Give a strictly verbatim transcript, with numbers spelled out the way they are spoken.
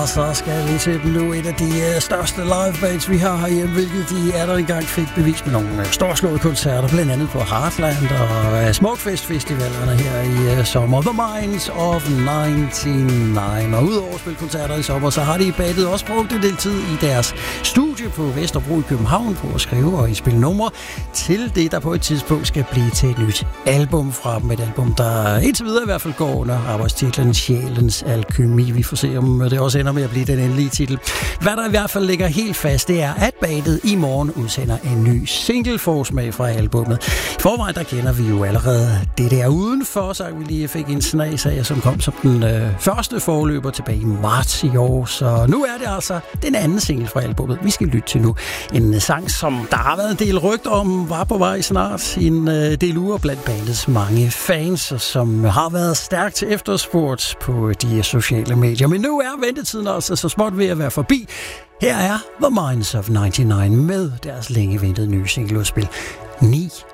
Og så skal vi til dem nu. Et af de uh, største livebands, vi har herhjemme, hvilket de er der engang fik bevis med nogle uh, storslåede koncerter, blandt andet på Heartland og uh, Smukfest-festivalerne her i uh, sommer. The Minds of nioghalvfems. Og udover at spille koncerter i sommer, så har de i bandet også brugt en del tid i deres studie på Vesterbro i København på at skrive og indspille numre til det, der på et tidspunkt skal blive til et nyt album fra dem. Et album, der indtil videre i hvert fald går under arbejdstitlen Sjælens Alkymi. Vi får se, om det også ender med at blive den endelige titel. Hvad der i hvert fald ligger helt fast, det er, at bandet i morgen udsender en ny single-forsmag fra albummet. I forvejen, der kender vi jo allerede det der udenfor, så vi lige fik en snas af, som kom som den øh, første forløber tilbage i marts i år. Så nu er det altså den anden single fra albummet, vi skal lytte til nu. En sang, som der har været en del rygter om, var på vej snart i en øh, del uger blandt bandets mange fans, som har været stærkt efterspurgt på de sociale medier. Men nu er ventetiden altså så småt ved at være forbi. Her er The Minds of nioghalvfems med deres længe ventede nye singleudspil ni